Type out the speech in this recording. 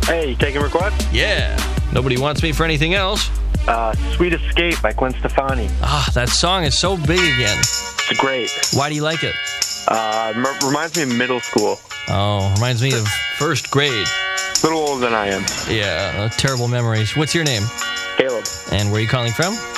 Hey, you taking requests? Yeah. Nobody Wants Me for Anything Else. Sweet Escape by Gwen Stefani. That song is so big again. It's great. Why do you like it? Reminds me of middle school. Oh, reminds me of first grade. A little older than I am. Yeah, terrible memories. What's your name? Caleb. And where are you calling from?